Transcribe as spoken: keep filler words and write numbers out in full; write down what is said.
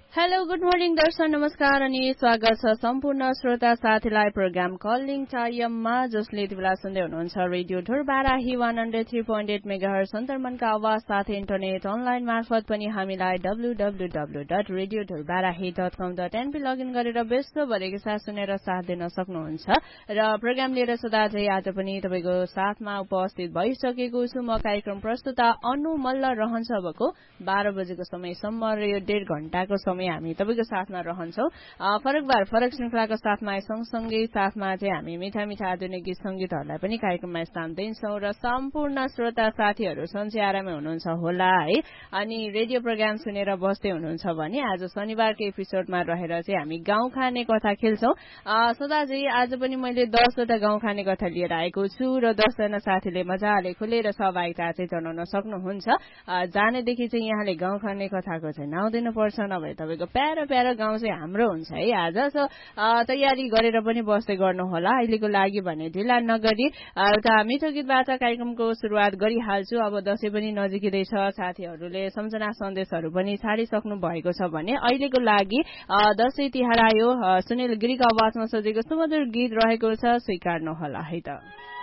Hello good morning दर्शक नमस्कार अनि स्वागत छ सम्पूर्ण श्रोता साथीलाई प्रोग्राम कलिङ टाइममा जसले यति बेला सुन्दै हुनुहुन्छ radio Dhorbarahi one hundred three point at megahertz सन्तरमनको आवाज साथै इन्टरनेट अनलाइन मार्फत पनि हामीलाई W W W dot radio Dhorbarahi dot कम डट एनपी लगइन गरेर व्यस्तभरिको साथ सुनेर साथ दिन सक्नुहुन्छ र प्रोग्राम लिएर सदा चाहिँ आज पनि तपाईँको साथमा उपस्थित भइसकेको छु म कार्यक्रम प्रस्तुता अनु मल्ल रहन्छ अबको बाह्र बजेको समयसम्म र यो डेढ घण्टाको समय हामी तपाईको साथमा रहन्छौं फरक बार फरक श्रृंखलाको साथमा सँगसँगै साथमा चाहिँ हामी मिठा मिठा आधुनिक गीत संगीतहरूलाई पनि कार्यक्रममा स्थान दिन्छौं र सम्पूर्ण श्रोता साथीहरू सन्चै आरामै हुनुहुन्छ होला है अनि रेडियो प्रोग्राम सुनेर बस्दै हुनुहुन्छ भने आज शनिबारको एपिसोडमा रहेर चाहिँ हामी गाउँ खाने कथा खेल्छौं सदा चाहिँ आज पनि मैले दसवटा गाउँ खाने कथा लिएर आएको छु र दसजना साथीले मजाले खुलेर सहभागिता चाहिँ जनाउन सक्नुहुन्छ जानेदेखि चाहिँ यहाँले गाउँ खाने कथाको चाहिँ नाउँ दिनुपर्छ नभए तपाईँको प्यारो प्यारो गाउँ चाहिँ हाम्रो हुन्छ है आज सो तयारी गरेर पनि बस्दै गर्नु होला अहिलेको लागि भने ढिला नगरी एउटा मिठो गीत बाचा कार्यक्रमको सुरुवात गरिहाल्छु अब दशैं पनि नजिकै छ साथीहरूले सम्झना सन्देशहरू पनि छाडिसक्नु भएको छ भने अहिलेको लागि दशैं तिहार आयो सुनिल गिरीको आवाजमा सजेको सुमधुर गीत रहेको छ स्वीकार्नु होला है त।